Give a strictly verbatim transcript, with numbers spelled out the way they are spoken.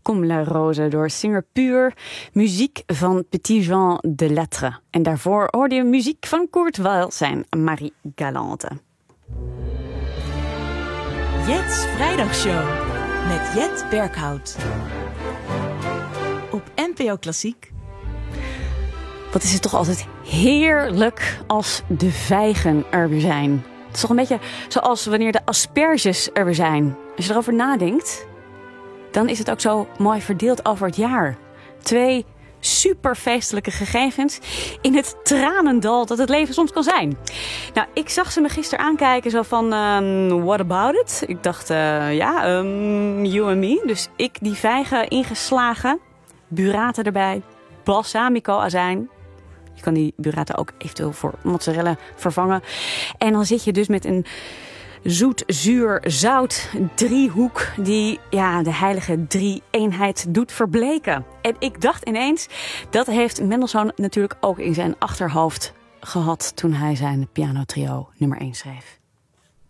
Comme la Rose door Singer Puur. Muziek van Petit Jean de Lettre. En daarvoor hoorde je muziek van Kurt Weill zijn Marie Galante. Jet's Vrijdagshow met Jet Berghout. Op N P O Klassiek. Wat is het toch altijd heerlijk als de vijgen er weer zijn. Het is toch een beetje zoals wanneer de asperges er weer zijn. Als je erover nadenkt, dan is het ook zo mooi verdeeld over het jaar. Twee super feestelijke gegevens in het tranendal dat het leven soms kan zijn. Nou, ik zag ze me gisteren aankijken zo van, um, what about it? Ik dacht, uh, ja, um, you and me. Dus ik die vijgen ingeslagen, burrata erbij, balsamico azijn. Je kan die burrata ook eventueel voor mozzarella vervangen. En dan zit je dus met een zoet, zuur, zout driehoek die ja, de heilige drie-eenheid doet verbleken. En ik dacht ineens, dat heeft Mendelssohn natuurlijk ook in zijn achterhoofd gehad toen hij zijn pianotrio nummer één schreef.